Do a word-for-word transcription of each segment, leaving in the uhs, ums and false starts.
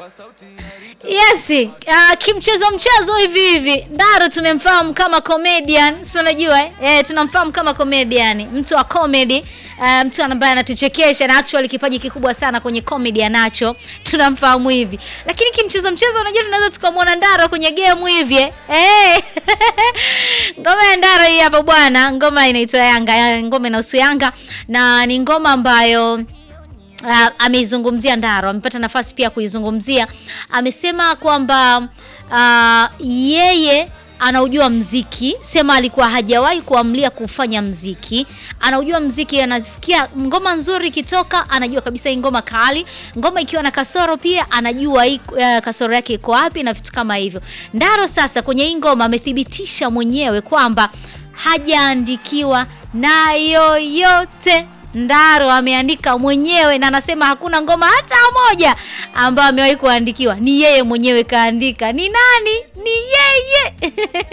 Yes, uh, kimchezo mchezo hivi hivi. Ndaro tumemfahamu kama comedian, si unajua eh? Eh, tunamfahamu kama comedian, mtu wa comedy, uh, mtu ambaye anatuchekesha na actually kipaji kikubwa sana kwenye comedy anacho. Tunamfahamu hivi. Lakini kimchezo mchezo unajua tunaweza tukamwona Ndaro kwenye game hivi eh. Eh. Ngoma ya Ndaro hii hapa bwana, ngoma inaitwa Yanga, ngoma inahusu Yanga na ni ngoma ambayo Uh, ameizungumzia Ndaro, amepata nafasi pia kuizungumzia. Amesema kwamba uh, yeye anaujua mziki, sema alikuwa hajawahi kuamlia kufanya mziki. Anaujua mziki, anasikia ngoma nzuri kitoka, anajua kabisa hii ngoma kali. Ngoma ikiwa na kasoro pia anajua hii uh, kasoro yake iko wapi na vitu kama hivyo. Ndaro sasa kwenye hii ngoma amethibitisha mwenyewe kwamba hajaandikiwa na yoyote. Ndaro ameandika mwenyewe na anasema hakuna ngoma hata moja ambayo amewahi kuandikiwa. Ni yeye mwenyewe kaandika. Ni nani? Ni yeye.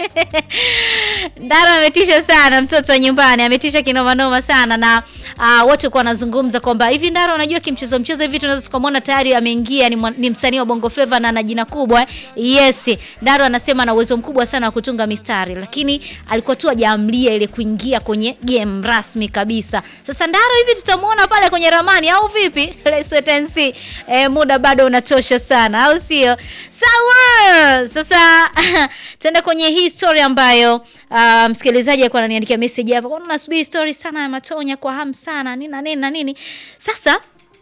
Ndaro ametisha sana, mtoto nyumbani ametisha kinoma noma sana na uh, watu kwa wanazungumza kwamba hivi Ndaro unajua kimchezo mchezo hivi tunaweza tukamwona tayari ameingia, ni, ni msanii wa Bongo Flava na ana jina kubwa eh? Yes, Ndaro anasema ana uwezo mkubwa sana wa kutunga mistari, lakini alikuwa tu hajaamlia ile kuingia kwenye game rasmi kabisa. Sasa Ndaro hivi tutamuona pale kwenye ramani au vipi? Let's wait and see. Eh, muda bado unatosha sana au sio? Sawa. Sasa tenda kwenye hii story ambayo uh, msikilizaji alikuwa ananiandikia message hapa. Kwa nini unasubiri story sana ya Matonya kwa hamu sana? Nini na nini na nini? Sasa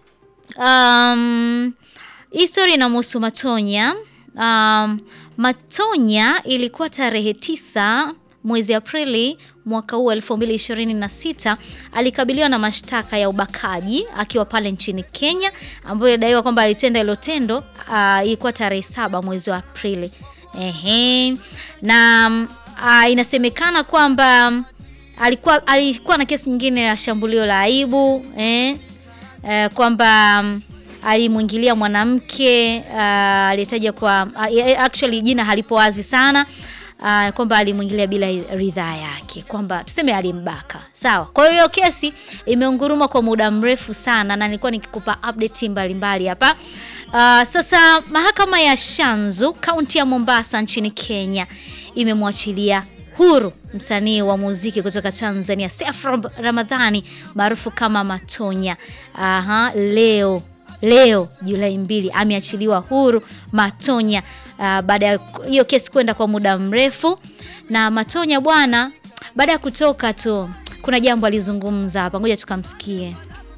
um hii story inamhusu Matonya. Um Matonya ilikuwa tarehe tisa mwezi Aprili mwaka huu elfu mbili ishirini na sita alikabiliwa na mashtaka ya ubakaji akiwa pale nchini Kenya, ambayo daiwa kwamba alitenda hilo tendo uh, ilikuwa tarehe saba mwezi wa Aprili. Ehe. Na uh, inasemekana kwamba alikuwa alikuwa na kesi nyingine ya shambulio la aibu eh uh, kwamba um, alimuingilia mwanamke uh, alitaja kwa uh, actually jina halipo wazi sana. Uh, kwamba alimuingilia bila ridhaa yake, kwamba tuseme alimbaka. Sawa. Kwa hiyo kesi imeunguruma kwa muda mrefu sana na nilikuwa nikikupa update mbalimbali hapa. Uh, sasa mahakama ya Shanzu, kaunti ya Mombasa nchini Kenya imemwachilia huru msanii wa muziki kutoka Tanzania Seif Ramadhani maarufu kama Matonya. Aha, leo Leo Julai mbili ameachiliwa huru Matonya uh, baada ya hiyo kesi kwenda kwa muda mrefu. Na Matonya bwana, baada ya kutoka tu kuna jambo alizungumza hapa, ngoja tukamsikie.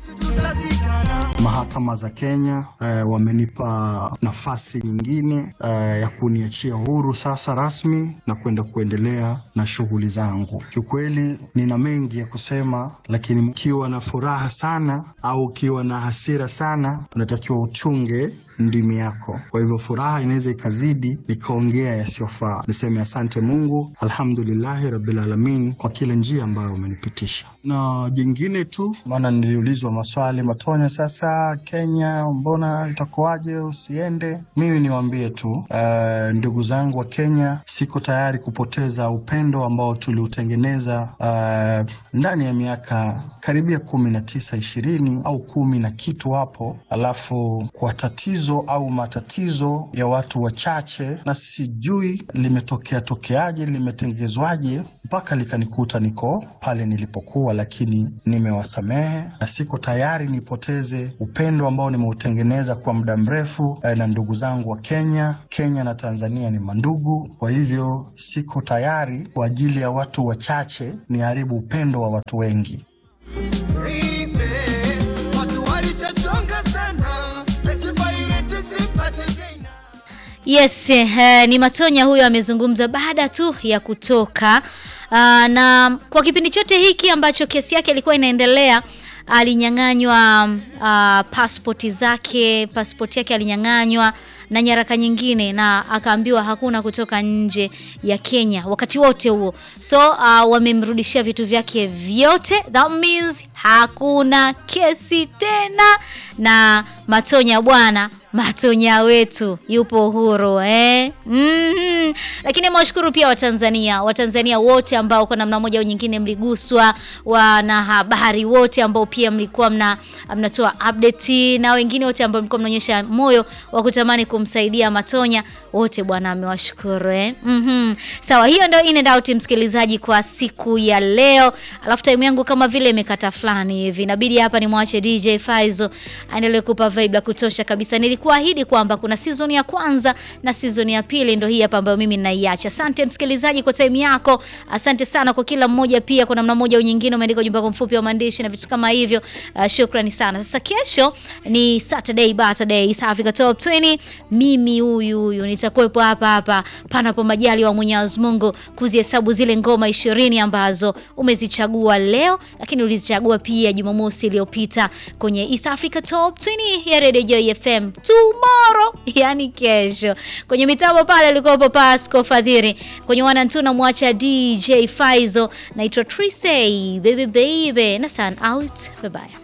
Mahakama za Kenya eh, wamenipa nafasi nyingine eh, ya kuniachia huru sasa rasmi na kwenda kuendelea na shughuli zangu. Kiukweli nina mengi ya kusema, lakini ukiwa na furaha sana au ukiwa na hasira sana unatakiwa uchunge ndimi yako. Kwa hivyo furaha inaweza ikazidi nikaongea yasiyofaa. Niseme asante Mungu, alhamdulillah rabbil alamin kwa kila njia ambayo umenipitisha. Na jingine tu, maana niliulizwa maswali, Matonya sasa Kenya mbona itakuwaje usiende? Mimi niwaambie tu uh, ndugu zangu wa Kenya, siko tayari kupoteza upendo ambao tuliutengeneza uh, ndani ya miaka karibia kumi na tisa ishirini au kumi na kitu hapo, alafu kwa tatizo au matatizo ya watu wachache, na sijui limetokea tokeaje, limetengezwaje mpaka likanikuta niko pale nilipokuwa, lakini nimewasamehe na siko tayari nipoteze upendo ambao nimeutengeneza kwa muda mrefu eh, na ndugu zangu wa Kenya. Kenya na Tanzania ni mandugu, kwa hivyo siko tayari kwa ajili ya watu wachache niharibu upendo wa watu wengi. Yes, uh, ni Matonya huyo amezungumza baada tu ya kutoka. Uh, na kwa kipindi chote hiki ambacho kesi yake ilikuwa inaendelea, alinyang'anywa uh, passport zake, passport yake alinyang'anywa na nyaraka nyingine, na akaambiwa hakuna kutoka nje ya Kenya wakati wote huo. So uh, wamemrudishia vitu vyake vyote. That means hakuna kesi tena, na Matonya bwana Matonya wetu yupo huru eh. Mm-hmm. Lakini mwashukuru pia Watanzania, Watanzania wote ambao kwa namna moja au nyingine mliguswa, wana habari wote ambao pia mlikuwa mna mnatoa update, na wengine wote ambao mlikuwa mnaonyesha moyo wa kutamani kumsaidia Matonya, wote bwana amewashukuru eh. Mhm. Sawa, hiyo ndio in and out msikilizaji kwa siku ya leo. Alafu time yangu kama vile imekata fulani hivi. Inabidi hapa nimwache D J Faizo aendelee kupa vibe la kutosha kabisa. Nilikuahidi kwamba kuna season ya kwanza na season ya pili, ndio hii hapa ambayo mimi ninaiacha. Asante msikilizaji kwa time yako. Asante sana kwa kila mmoja pia kwa namna moja au nyingine umeandika ujumbe mfupi wa maandishi na vitu kama hivyo. Uh, shukrani sana. Sasa kesho ni Saturday Birthday East Africa Top ishirini. Mimi huyu huyu nitakuwepo hapa hapa panapo majali wa Mwenyezi Mungu kuzihesabu zile ngoma ishirini ambazo umezichagua leo, lakini ulizichagua pia Jumamosi iliyopita kwenye East Africa Top ishirini ya Radio Joy F M. Tomorrow, yani kesho. Kwenye mitambo pale alikuwa Pasco Fadhiri. Kwenye wana ntuna mwacha D J Faizo. Naitwa Trisay, baby baby. Na sign out. Bye bye.